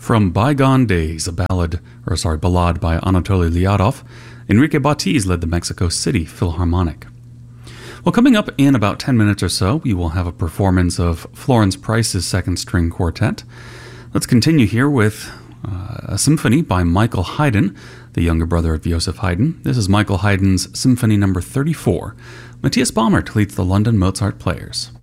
From Bygone Days, a ballade by Anatoly Lyadov, Enrique Batiz led the Mexico City Philharmonic. Well, coming up in about 10 minutes or so, we will have a performance of Florence Price's Second String Quartet. Let's continue here with a symphony by Michael Haydn, the younger brother of Joseph Haydn. This is Michael Haydn's Symphony No. 34. Matthias Baumert leads the London Mozart Players.